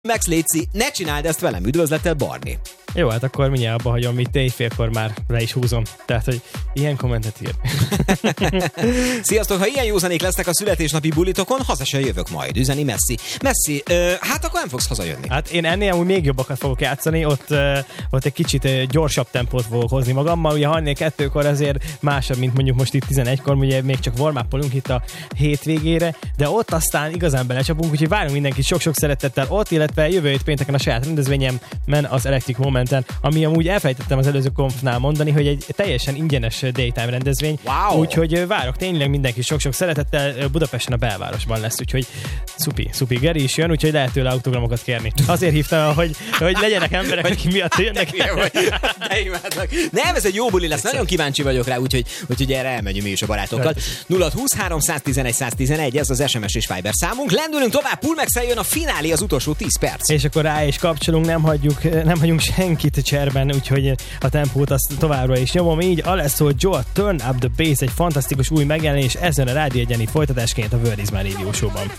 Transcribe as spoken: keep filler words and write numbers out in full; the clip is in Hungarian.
Max, léci, ne csináld ezt velem, üdvözlettel Barni. Jó, hát akkor mindjárt abba hagyom, itt éjfélkor már le is húzom. Tehát, hogy ilyen kommentet ír. Sziasztok, ha ilyen józanék lesznek a születésnapi bulitokon, haza se jövök majd, üzeni Messi. Messi, uh, hát akkor nem fogsz hazajönni. Hát én ennél amúgy még jobbakat fogok játszani, ott, uh, ott egy kicsit uh, gyorsabb tempót fogok hozni magammal. Ugye hajnal kettőkor azért másabb, mint mondjuk most itt tizenegykor, ugye még csak warm-upolunk itt a hétvégére, de ott aztán igazán belecsapunk, úgyhogy várunk mindenkit sok-sok szeretettel ott, illetve jövő hét pénteken a saját rendezvényemben, az Electric Momenten, ami amúgy elfelejtettem az előző konfnál mondani, hogy egy teljesen ingyenes daytime rendezvény. Wow. Úgyhogy várok tényleg mindenki sok-sok szeretettel, Budapesten a belvárosban lesz, úgyhogy szupi, szupi, Geri is jön, úgyhogy lehet tőle autogramokat kérni. Azért hívtam, hogy, hogy legyenek emberek, akik miatt jönnek. Nem, ez egy jó buli lesz, nagyon kíváncsi vagyok rá, úgyhogy, úgyhogy erre elmegyünk mi is a barátokkal. nulla húsz háromszáztizenegy száztizenegy, ez az es em es és Viber számunk. Lendülünk tovább, Pulmax-el jön a finálé, az utolsó tíz perc. És akkor rá is kapcsolunk, nem hagyjuk, nem hagyunk senkit cserben, úgyhogy a tempót azt továbbra is nyomom így. Alesso Joe, Turn Up The Bass, egy fantasztikus új megjelenés ezen a Rádió Egyen itt folytatásként a World Is My Radio Show-ban.